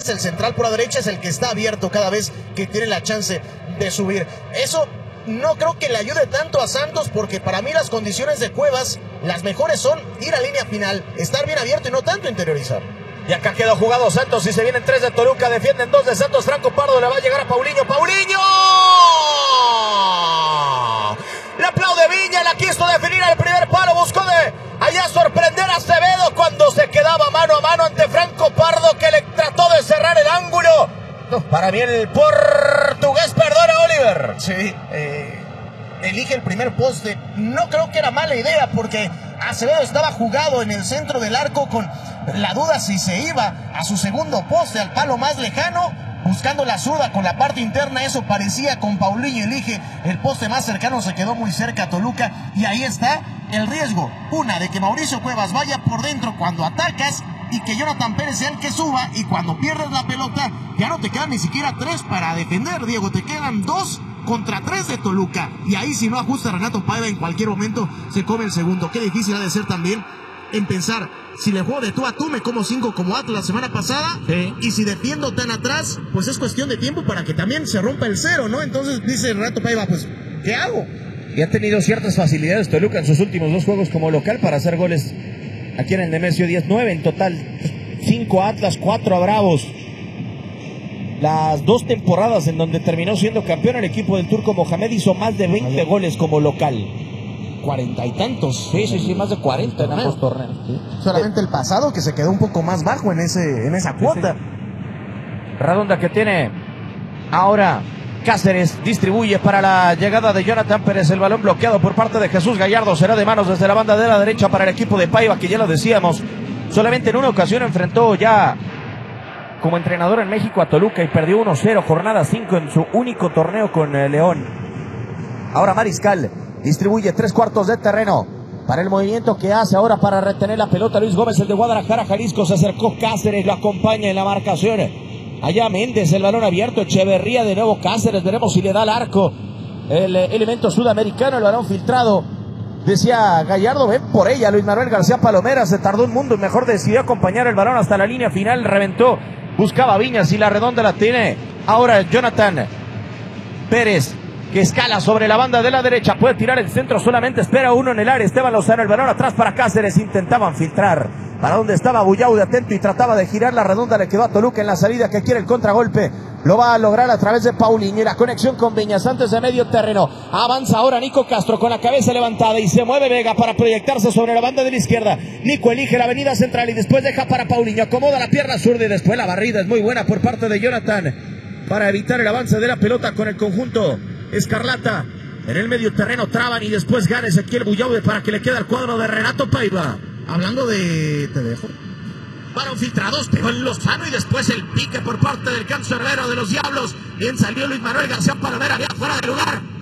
Cuevas, el central por la derecha, es el que está abierto cada vez que tiene la chance de subir. Eso no creo que le ayude tanto a Santos, porque para mí las condiciones de Cuevas, las mejores son ir a línea final, estar bien abierto y no tanto interiorizar. Y acá quedó jugado Santos y se vienen 3 de Toluca, defienden 2 de Santos. Franco Pardo le va a llegar a Paulinho. ¡Paulinho! Le aplaude Viña, la quiso definir al primer palo, buscó de allá sorprender a Acevedo cuando se quedaba mano a mano ante Franco Pardo, que le trató de cerrar el ángulo. No, para mí el portugués perdona, Oliver. Sí, elige el primer poste. No creo que era mala idea, porque Acevedo estaba jugado en el centro del arco con la duda si se iba a su segundo poste, al palo más lejano, buscando la zurda con la parte interna. Eso parecía con Paulinho. Elige el poste más cercano, se quedó muy cerca a Toluca, y ahí está el riesgo. Una, de que Mauricio Cuevas vaya por dentro cuando atacas, y que Jonathan Pérez sea el que suba, y cuando pierdes la pelota ya no te quedan ni siquiera 3 para defender, Diego, te quedan 2 contra 3 de Toluca, y ahí si no ajusta Renato Paiva en cualquier momento se come el segundo. Qué difícil ha de ser también en pensar, si le juego de tú a tú me como 5 como Atlas la semana pasada, sí, y si defiendo tan atrás, pues es cuestión de tiempo para que también se rompa el 0, ¿no? Entonces dice Renato Paiva, pues ¿qué hago? Y ha tenido ciertas facilidades Toluca en sus últimos 2 juegos como local para hacer goles. Aquí en el Nemesio 19 en total, 5 a Atlas, 4 a Bravos. Las 2 temporadas en donde terminó siendo campeón el equipo del Turco Mohamed hizo más de 20 goles como local. 40 y tantos. Sí, más de 40 en ambos torneos. Sí. Solamente el pasado que se quedó un poco más bajo en esa cuota. Sí. Redonda que tiene ahora Cáceres, distribuye para la llegada de Jonathan Pérez, el balón bloqueado por parte de Jesús Gallardo, será de manos desde la banda de la derecha para el equipo de Paiva, que ya lo decíamos, solamente en una ocasión enfrentó ya como entrenador en México a Toluca y perdió 1-0, jornada 5 en su único torneo con León. Ahora Mariscal distribuye 3/4 de terreno para el movimiento que hace ahora para retener la pelota Luis Gómez, el de Guadalajara, Jalisco. Se acercó Cáceres, lo acompaña en la marcación. Allá Méndez, el balón abierto, Echeverría de nuevo, Cáceres, veremos si le da al arco el elemento sudamericano, el balón filtrado. Decía Gallardo, ven por ella. Luis Manuel García Palomera se tardó un mundo y mejor decidió acompañar el balón hasta la línea final, reventó, buscaba Viñas y la redonda la tiene. Ahora Jonathan Pérez, que escala sobre la banda de la derecha, puede tirar el centro, solamente espera uno en el área, Esteban Lozano, el balón atrás para Cáceres, intentaban filtrar para donde estaba Bullaude atento y trataba de girar, la redonda le quedó a Toluca en la salida, que quiere el contragolpe, lo va a lograr a través de Paulinho y la conexión con Viñas antes de medio terreno. Avanza ahora Nico Castro con la cabeza levantada y se mueve Vega para proyectarse sobre la banda de la izquierda. Nico elige la avenida central y después deja para Paulinho, acomoda la pierna zurda y después la barrida es muy buena por parte de Jonathan para evitar el avance de la pelota con el conjunto escarlata. En el medio terreno traban y después gana Ezequiel Bullaude para que le quede al cuadro de Renato Paiva. Hablando de... te dejo. Balón filtrados, pegó en Lozano y después el pique por parte del cancerbero de los Diablos. Bien salió Luis Manuel García Palomera, bien fuera de lugar.